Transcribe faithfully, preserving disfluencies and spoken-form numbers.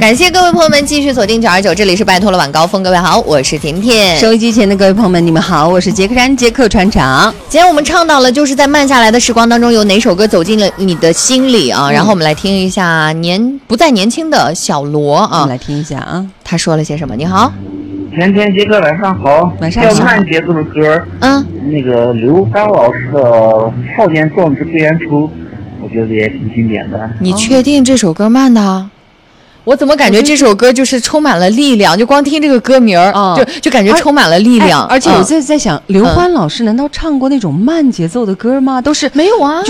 感谢各位朋友们继续锁定九二九，这里是拜托了晚高峰。各位好，我是甜甜。 收音机前的各位朋友们，你们好，我是杰克山杰克船长。 今天我们倡导了，就是在慢下来的时光当中，有哪首歌走进了你的心里啊？嗯、然后我们来听一下年不再年轻的小罗啊， 我们来听一下啊， 他说了些什么？你好。 甜甜杰哥晚上好， 晚上好。 叫慢节奏的歌， 嗯， 那个刘刚老师的《少年壮志不言出》，我觉得也挺经典的。 你确定这首歌慢的？哦、我怎么感觉这首歌就是充满了力量？就光听这个歌名儿，哦、就就感觉充满了力量。 而且我在在想，刘欢老师难道唱过那种慢节奏的歌吗？都是没有啊。